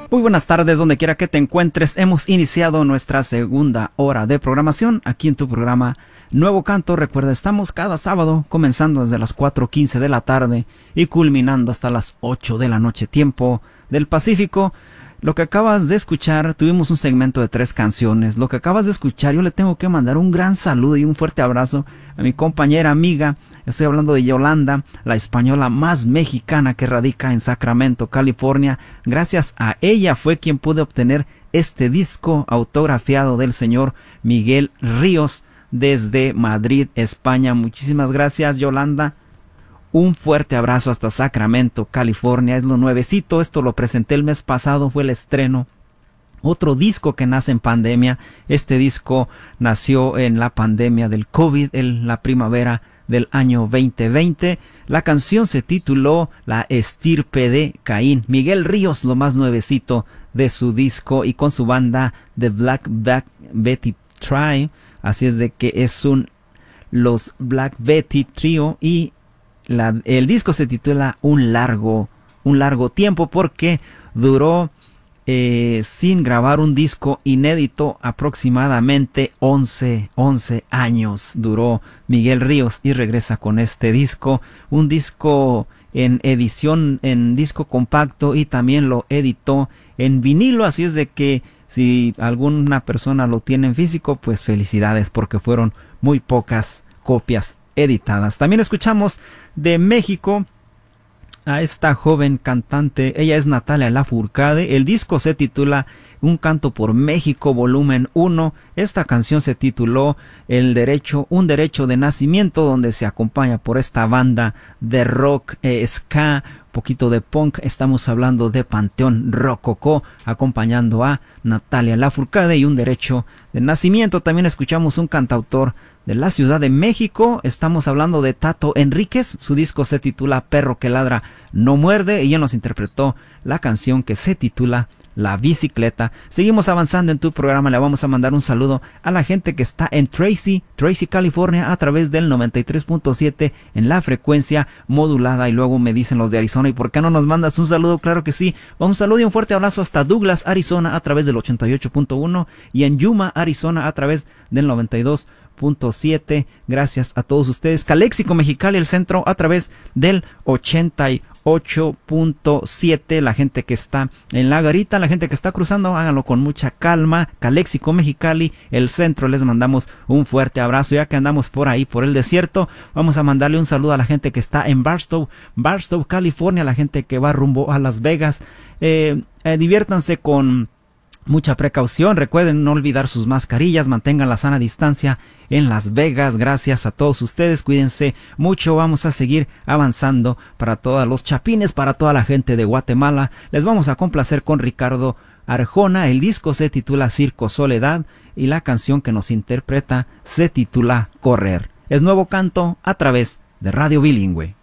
Muy buenas tardes, donde quiera que te encuentres. Hemos iniciado nuestra segunda hora de programación aquí en tu programa Nuevo Canto. Recuerda, estamos cada sábado comenzando desde las 4:15 de la tarde y culminando hasta las 8 de la noche, tiempo del Pacífico. Lo que acabas de escuchar, tuvimos un segmento de 3 canciones. Lo que acabas de escuchar, yo le tengo que mandar un gran saludo y un fuerte abrazo a mi compañera amiga. Estoy hablando de Yolanda, la española más mexicana que radica en Sacramento, California. Gracias a ella fue quien pude obtener este disco autografiado del señor Miguel Ríos desde Madrid, España. Muchísimas gracias, Yolanda. Un fuerte abrazo hasta Sacramento, California. Es lo nuevecito, esto lo presenté el mes pasado, fue el estreno. Otro disco que nace en pandemia. Este disco nació en la pandemia del COVID, en la primavera del año 2020. La canción se tituló La estirpe de Caín. Miguel Ríos, lo más nuevecito de su disco, y con su banda The Black Betty Trio. Así es de que es los Black Betty Trio, y el disco se titula Un largo tiempo, porque duró sin grabar un disco inédito aproximadamente 11 años duró Miguel Ríos, y regresa con este disco, un disco en edición en disco compacto, y también lo editó en vinilo. Así es de que si alguna persona lo tiene en físico, pues felicidades, porque fueron muy pocas copias editadas. También escuchamos de México a esta joven cantante. Ella es Natalia Lafourcade. El disco se titula Un canto por México, volumen 1. Esta canción se tituló Un derecho de nacimiento, donde se acompaña por esta banda de rock, ska, poquito de punk. Estamos hablando de Panteón Rococó, acompañando a Natalia Lafourcade y Un derecho de nacimiento. También escuchamos un cantautor de la Ciudad de México. Estamos hablando de Tato Enríquez. Su disco se titula Perro que ladra no muerde, y ella nos interpretó la canción que se titula La bicicleta. Seguimos avanzando en tu programa. Le vamos a mandar un saludo a la gente que está en Tracy, California, a través del 93.7 en la frecuencia modulada. Y luego me dicen los de Arizona, ¿y por qué no nos mandas un saludo? Claro que sí. Un saludo y un fuerte abrazo hasta Douglas, Arizona, a través del 88.1, y en Yuma, Arizona, a través del 92.7. Gracias a todos ustedes. Calexico, Mexicali, el centro, a través del 88.7. La gente que está en la garita, la gente que está cruzando, háganlo con mucha calma. Calexico, Mexicali, el centro, les mandamos un fuerte abrazo. Ya que andamos por ahí, por el desierto, vamos a mandarle un saludo a la gente que está en Barstow, California, la gente que va rumbo a Las Vegas. Diviértanse con mucha precaución. Recuerden no olvidar sus mascarillas, mantengan la sana distancia en Las Vegas. Gracias a todos ustedes, cuídense mucho. Vamos a seguir avanzando para todos los chapines, para toda la gente de Guatemala. Les vamos a complacer con Ricardo Arjona. El disco se titula Circo Soledad, y la canción que nos interpreta se titula Correr. Es Nuevo Canto a través de Radio Bilingüe.